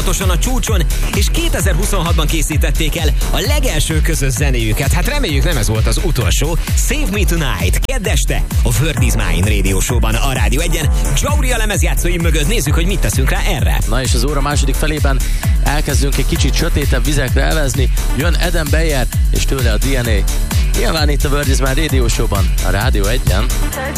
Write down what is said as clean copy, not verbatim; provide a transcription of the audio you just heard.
folyamatosan a csúcson, és 2026-ban készítették el a legelső közös zenéjüket. Hát reméljük nem ez volt az utolsó. Save Me Tonight, kedd este a World is Mine Radio Show-ban a Rádió 1-en. Jauria lemezjátszói mögött nézzük, hogy mit teszünk rá erre. Na és az óra második felében elkezdünk egy kicsit sötétebb vizekre elezni. Jön Eden Beyer és tőle a DNA. Nyilván itt a World is Mine Radio Show-ban a Rádió 1-en.